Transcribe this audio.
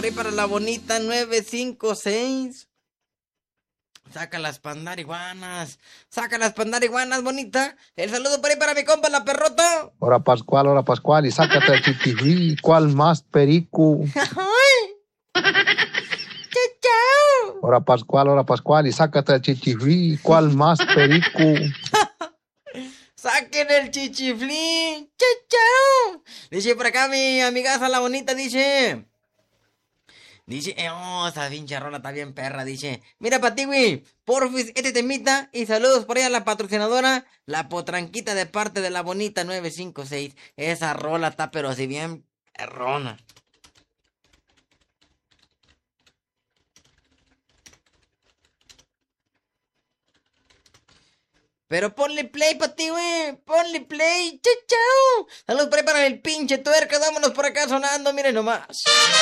Ahí para la bonita 956. Saca las pandariguanas. Saca las pandariguanas, bonita. El saludo por ahí para mi compa, la perrota. Hora Pascual, y sácate el chichiflí. ¿Cuál más perico? Chao. Hora Pascual, y sácate el chichiflí. ¿Cuál más perico? Saquen el chichiflín. Chao. Dice por acá mi amigaza, la bonita, dice... esta pinche rola está bien perra, dice. Mira, pa' ti, güey, porfis, este temita. Y saludos por ahí a la patrocinadora, la potranquita de parte de la bonita 956. Esa rola está pero así bien perrona. Pero ponle play pa' ti, güey. Ponle play. Chao. Saludos por ahí para el pinche tuerca. Vámonos por acá sonando, miren nomás.